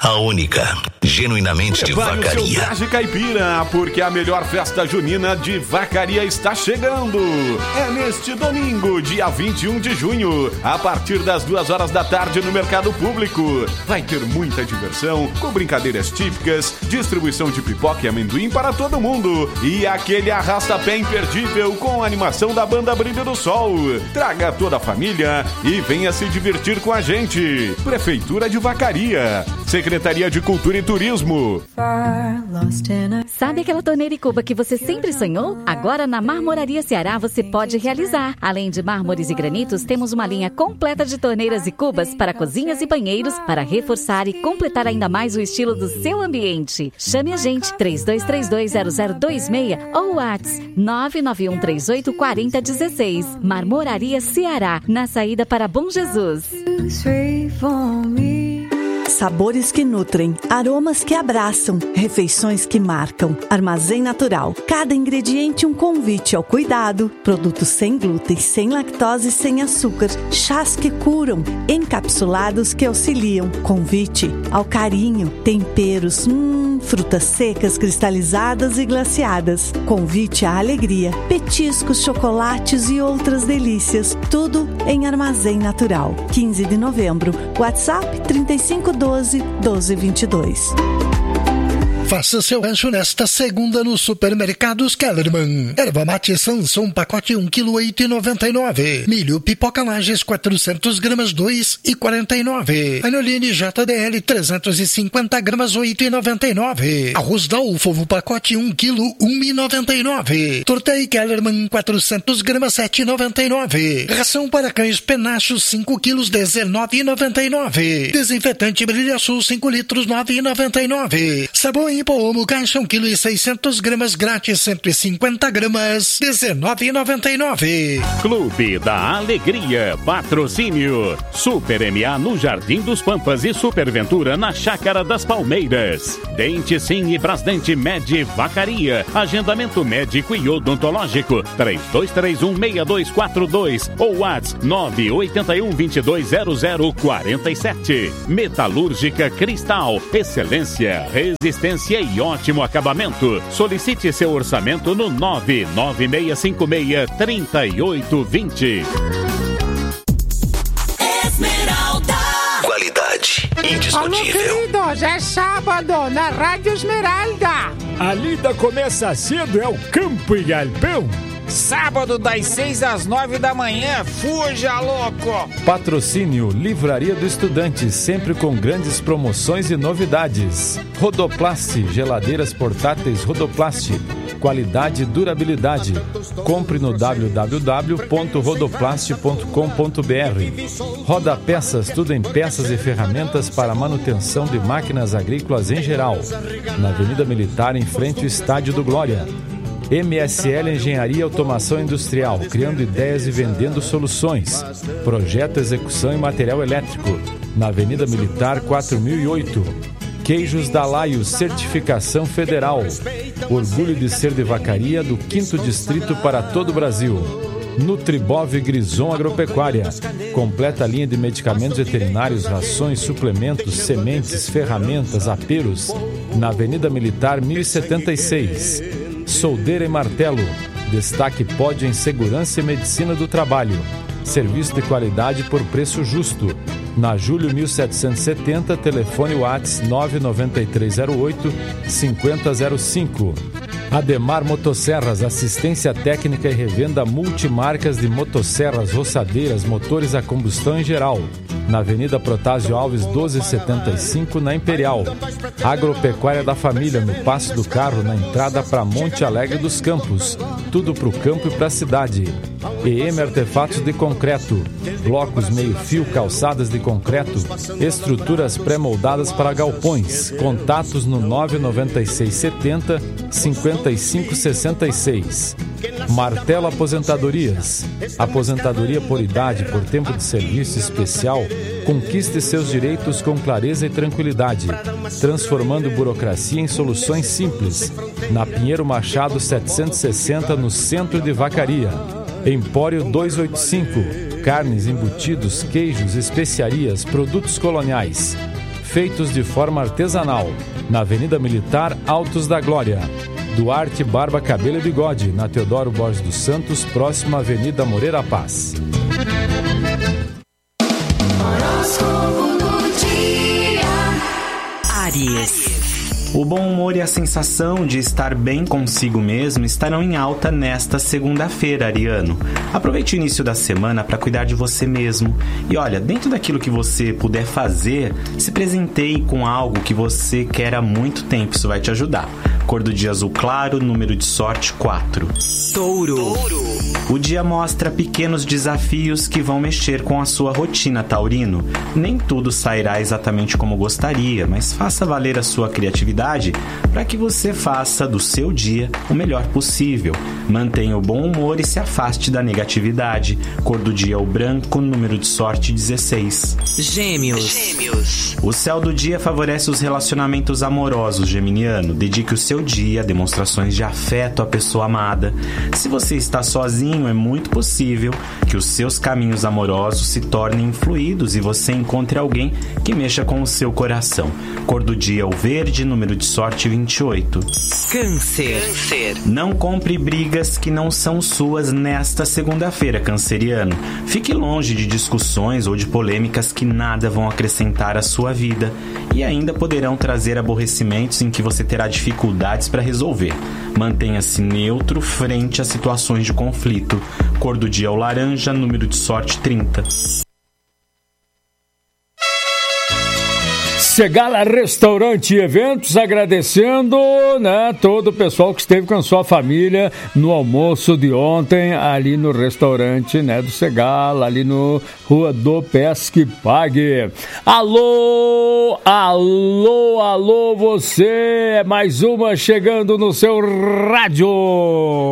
A única, genuinamente de Prepare Vacaria. o seu traje caipira, porque a melhor festa junina de Vacaria está chegando. É neste domingo, dia 21 de junho, a partir das 2 horas da tarde no Mercado Público. Vai ter muita diversão, com brincadeiras típicas, distribuição de pipoca e amendoim para todo mundo e aquele arrasta-pé imperdível com a animação da banda Brilho do Sol. Traga toda a família e venha se divertir com a gente. Prefeitura de Vacaria. Secretaria de Cultura e Turismo. Sabe aquela torneira e cuba que você sempre sonhou? Agora na Marmoraria Ceará você pode realizar. Além de mármores e granitos, temos uma linha completa de torneiras e cubas para cozinhas e banheiros para reforçar e completar ainda mais o estilo do seu ambiente. Chame a gente 32320026 ou WhatsApp 991384016. Marmoraria Ceará, na saída para Bom Jesus. Sabores que nutrem, aromas que abraçam, refeições que marcam. Armazém Natural. Cada ingrediente um convite ao cuidado. Produtos sem glúten, sem lactose, sem açúcar. Chás que curam, encapsulados que auxiliam. Convite ao carinho. Temperos, frutas secas, cristalizadas e glaciadas. Convite à alegria. Petiscos, chocolates e outras delícias. Tudo em Armazém Natural. 15 de novembro. WhatsApp 3512-1222. Faça seu rancho nesta segunda no Supermercados Kellerman. Erva mate Sanson, pacote 1 kg, 8,99. Milho pipoca Lages, 400 gramas, 2,49. Anoline JDL, 350 gramas, 8,99. Arroz Dalfovo, pacote 1 kg, 1,99. Tortei Kellerman, 400 gramas, 7,99. Ração para cães Penachos, 5 kg, 19,99. Desinfetante Brilha Sul, 5 litros, 9,99. Sabão em Omo, caixa 1 kg e 600 gramas grátis, 150 gramas, 19,99. Clube da Alegria, patrocínio Super MA no Jardim dos Pampas e Superventura na Chácara das Palmeiras. Dente Sim e Brasdente Med Vacaria. Agendamento médico e odontológico 3231-6242 ou WhatsApp 981-220047. Metalúrgica Cristal, excelência, resistência e ótimo acabamento. Solicite seu orçamento no 99656-3820. Esmeralda. Qualidade indiscutível. Alô, queridos, é sábado na Rádio Esmeralda. A lida começa cedo, é o Campo e Galpão. Sábado das 6 às 9 da manhã, fuja louco! Patrocínio Livraria do Estudante, sempre com grandes promoções e novidades. Rodoplast, geladeiras portáteis Rodoplast, qualidade e durabilidade. Compre no www.rodoplast.com.br. Roda Peças, tudo em peças e ferramentas para manutenção de máquinas agrícolas em geral. Na Avenida Militar, em frente ao Estádio do Glória. MSL Engenharia e Automação Industrial, criando ideias e vendendo soluções. Projeto, execução e material elétrico. Na Avenida Militar 4008. Queijos da Laio, certificação federal. Orgulho de ser de Vacaria, do 5º Distrito para todo o Brasil. Nutribov Grison Agropecuária. Completa linha de medicamentos veterinários, rações, suplementos, sementes, ferramentas, aperos. Na Avenida Militar 1076. Soldeira e Martelo. Destaque pódio em segurança e medicina do trabalho. Serviço de qualidade por preço justo. Na Júlio 1770, telefone WhatsApp 99308-5005. Ademar Motosserras, assistência técnica e revenda multimarcas de motosserras, roçadeiras, motores a combustão em geral. Na Avenida Protásio Alves 1275, na Imperial. Agropecuária da Família, no Passo do Carro, na entrada para Monte Alegre dos Campos. Tudo para o campo e para a cidade. EM Artefatos de Concreto. Blocos meio-fio, calçadas de concreto. Estruturas pré-moldadas para galpões. Contatos no 99670 5566. Martelo Aposentadorias. Aposentadoria por idade, por tempo de serviço especial. Conquiste seus direitos com clareza e tranquilidade, transformando burocracia em soluções simples. Na Pinheiro Machado 760, no centro de Vacaria. Empório 285. Carnes, embutidos, queijos, especiarias, produtos coloniais. feitos de forma artesanal, na Avenida Militar Altos da Glória. Duarte Barba, Cabelo e Bigode, na Teodoro Borges dos Santos, próxima à Avenida Moreira Paz. Áries. O bom humor e a sensação de estar bem consigo mesmo estarão em alta nesta segunda-feira, ariano. Aproveite o início da semana para cuidar de você mesmo. E olha, dentro daquilo que você puder fazer, se presenteie com algo que você quer há muito tempo, isso vai te ajudar. Cor do dia azul claro, número de sorte 4. Touro. O dia mostra pequenos desafios que vão mexer com a sua rotina, taurino. Nem tudo sairá exatamente como gostaria, mas faça valer a sua criatividade para que você faça do seu dia o melhor possível. Mantenha o bom humor e se afaste da negatividade. Cor do dia o branco, número de sorte 16. Gêmeos. O céu do dia favorece os relacionamentos amorosos, geminiano. Dedique o seu dia a demonstrações de afeto à pessoa amada. Se você está sozinho, é muito possível que os seus caminhos amorosos se tornem fluidos e você encontre alguém que mexa com o seu coração. Cor do dia o verde, número de sorte 28. Câncer. Não compre brigas que não são suas nesta segunda-feira, canceriano. Fique longe de discussões ou de polêmicas que nada vão acrescentar à sua vida e ainda poderão trazer aborrecimentos em que você terá dificuldades para resolver. Mantenha-se neutro frente a situações de conflito. Cor do dia o laranja, número de sorte 30. Segala Restaurante e Eventos, agradecendo, né, todo o pessoal que esteve com a sua família no almoço de ontem, ali no restaurante, né, do Segala, ali no Rua do Pesque Pague. Alô, você, mais uma chegando no seu rádio.